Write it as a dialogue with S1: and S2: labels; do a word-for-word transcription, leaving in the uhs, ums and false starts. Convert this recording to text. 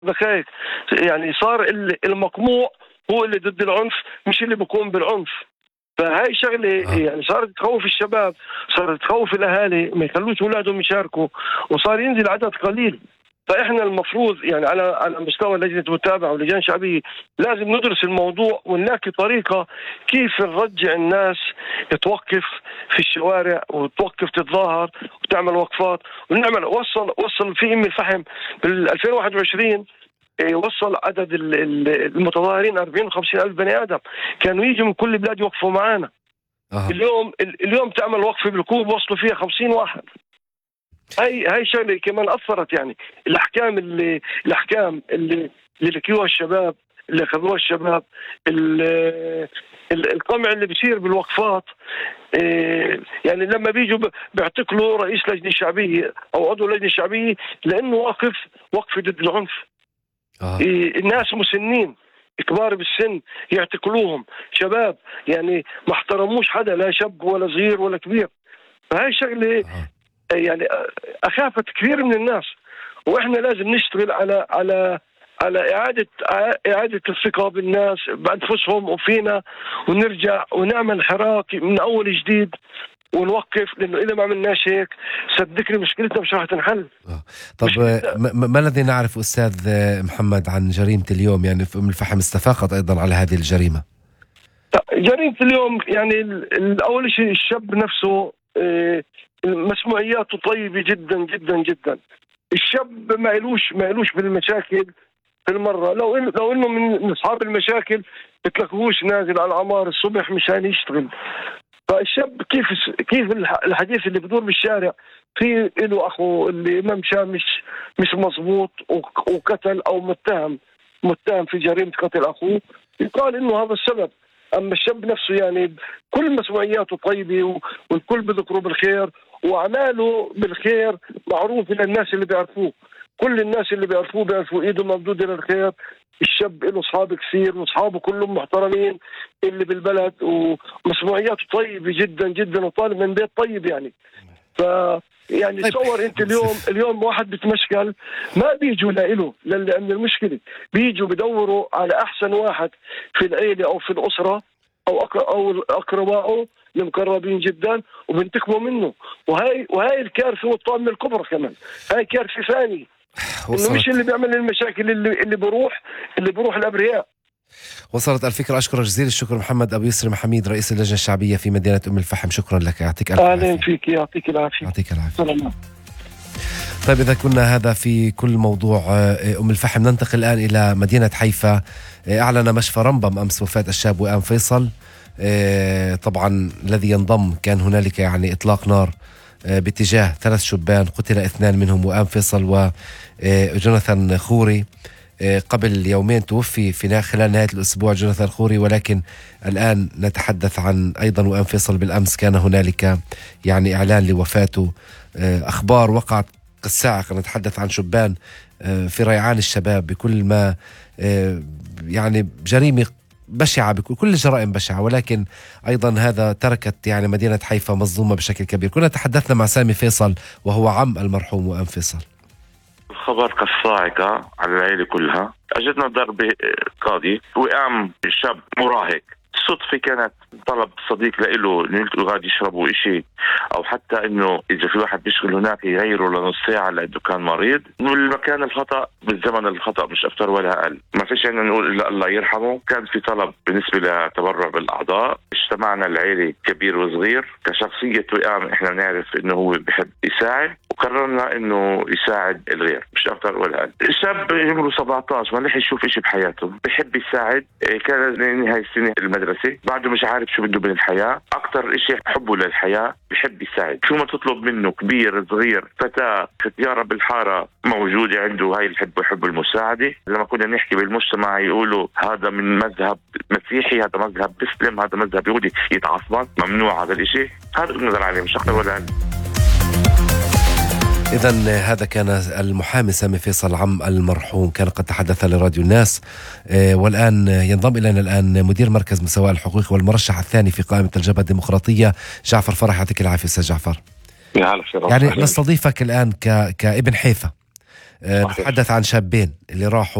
S1: دقائق. يعني صار المقموع هو اللي ضد العنف، مش اللي بيقوم بالعنف. فهاي شغله يعني صارت تخوف الشباب، صارت تخوف الاهالي ما يخلوش اولادهم يشاركوا، وصار ينزل عدد قليل. فاحنا المفروض يعني على على مستوى لجنه المتابعه ولجان الشعبيه لازم ندرس الموضوع ونلاقي طريقه كيف نرجع الناس توقف في الشوارع وتوقف تتظاهر وتعمل وقفات ونعمل. وصل وصل في ام الفحم بال ألفين وواحد وعشرين وصل عدد المتظاهرين أربعين وخمسين ألف بني آدم، كانوا يجوا من كل البلاد يوقفوا معانا. أه. اليوم اليوم تعمل وقفة بالكوب وصلوا فيها خمسين واحد. هاي هاي شغله كمان اثرت. يعني الاحكام اللي الاحكام اللي اللي لقيوها الشباب اللي اخذوها الشباب، القمع اللي بيصير بالوقفات. يعني لما بيجوا بيعتقلوا رئيس لجنه شعبيه او عضو لجنه شعبيه لانه واقف وقفه ضد العنف. آه. الناس مسنين كبار بالسن يعتقلوهم، شباب يعني ما احترموش حدا، لا شاب ولا صغير ولا كبير. فهاي شغله آه. يعني أخافت كثير من الناس، وإحنا لازم نشتغل على على على إعادة إعادة الثقة بالناس بأنفسهم وفينا، ونرجع ونعمل حراك من أول جديد ونوقف. لأنه إذا ما عملناش هيك صدقني مشكلتنا مش راح تنحل.
S2: آه. طب ما الذي نعرف أستاذ محمد عن جريمة اليوم؟ يعني أم الفحم استفاقت أيضا على هذه الجريمة.
S1: جريمة اليوم يعني الأول شيء الشاب نفسه مسموعياته طيبة جدا جدا جدا. الشاب ما يلوش ما يلوش بالمشاكل في المرة. لو إنه لو إنه من أصحاب المشاكل بتلاقوهوش نازل على العمار الصبح مشان يشتغل. فالشاب كيف كيف الحديث اللي بدور بالشارع في له أخو اللي ما مشى مش مش مظبوط وقتل أو متهم متهم في جريمة قتل أخوه، يقال إنه هذا السبب. أما الشاب نفسه يعني كل مسؤولياته طيبة والكل بذكره بالخير وأعماله بالخير معروف للناس اللي بيعرفوه. كل الناس اللي بيعرفوه بيعرفوا إيده ممدودة للخير. الشاب له أصحاب كثير وأصحابه كلهم محترمين اللي بالبلد، ومسؤولياته طيبة جدا جدا وطالب من بيت طيب. يعني ف يعني تصور انت اليوم اليوم واحد بتمشكل ما بيجوا لإله لأن المشكلة بيجوا بدوروا على أحسن واحد في العيلة أو في الأسرة أو أو أقربائه المقربين جدا وبنتقموا منه. وهاي وهاي الكارثة والطامة الكبرى كمان. هاي كارثة ثانية، إنه مش اللي بيعمل المشاكل اللي اللي بروح اللي بروح الأبرياء.
S2: وصلت الفكرة. أشكرك جزيل الشكر محمد أبو يسر محميد رئيس اللجنة الشعبية في مدينة أم الفحم. شكرا لك، يعطيك الف
S1: عافية. أهلا فيك، يعطيك العافية.
S2: يعطيك العافية. طيب إذا كنا هذا في كل موضوع أم الفحم، ننتقل الآن إلى مدينة حيفا. أعلن مشفى رمبم أمس وفاة الشاب وئام فيصل. طبعا الذي ينضم كان هنالك يعني إطلاق نار باتجاه ثلاث شبان، قتل اثنان منهم وئام فيصل وجوناثان خوري. قبل يومين توفي في خلال نهاية الأسبوع جوناثان خوري، ولكن الآن نتحدث عن أيضا وئام فيصل. بالأمس كان هنالك يعني إعلان لوفاته. أخبار وقعت الساعة، نتحدث عن شبان في ريعان الشباب بكل ما يعني جريمة بشعة، بكل الجرائم بشعة، ولكن أيضا هذا تركت يعني مدينة حيفا مظلومة بشكل كبير. كنا تحدثنا مع سامي فيصل وهو عم المرحوم وئام فيصل.
S3: الخبر كالصاعقة على العائلة كلها. أجدنا ضرب قاضي وئام شاب مراهق. صدفة كانت طلب صديق لإله إنه يقعد يشربوا إشي، أو حتى إنه إذا في واحد بيشغل هناك يغيره لنص ساعة لأنه كان مريض. والمكان الخطأ بالزمن الخطأ مش أكتر ولا أقل. ما فيش عنا نقول إلا الله يرحمه. كان في طلب بالنسبة لتبرع بالأعضاء. اجتمعنا العائلة كبير وصغير. كشخصية وئام إحنا نعرف إنه هو بيحب يساعد، وقررنا إنه يساعد الغير مش أكتر ولا أقل. الشاب عمره سبعة عشر ما لحق يشوف إشي بحياته، بيحب يساعد. كان نهاية السنة المدرسة، بعده مش عارف شو بده من الحياة. أكتر إشي حبه للحياة، بيحب يساعد. شو ما تطلب منه كبير صغير فتاة فتيارة بالحارة موجودة عنده، هاي الحب ويحب المساعدة. لما كنا نحكي بالمجتمع يقولوا هذا من مذهب مسيحي، هذا مذهب مسلم، هذا مذهب يهودي، يتعصبن. ممنوع هذا الإشي. هذا بنقدر عليه مش أكتر ولا أقل.
S2: إذن هذا كان المحامي سامي فيصل عم المرحوم، كان قد تحدث لراديو الناس. والآن ينضم إلينا الآن مدير مركز مساواة الحقوق والمرشح الثاني في قائمة الجبهة الديمقراطية جعفر فرح. يعطيك العافية أستاذ جعفر. يعني نستضيفك الآن ك... كابن حيفا. نتحدث عن شابين اللي راحوا